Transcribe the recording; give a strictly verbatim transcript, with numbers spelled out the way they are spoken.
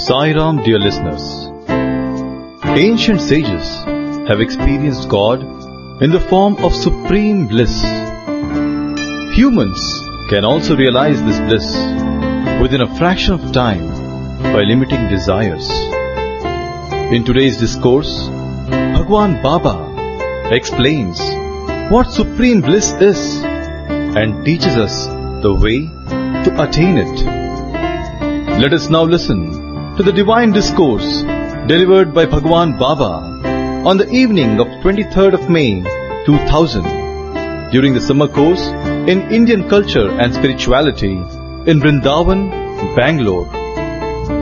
Sai Ram, dear listeners. Ancient sages have experienced God in the form of supreme bliss. Humans can also realize this bliss within a fraction of time by limiting desires. In today's discourse, Bhagwan Baba explains what supreme bliss is and teaches us the way to attain it. Let us now listen to the divine discourse delivered by Bhagwan Baba on the evening of twenty-third of May two thousand during the summer course in Indian culture and spirituality in Vrindavan, Bangalore.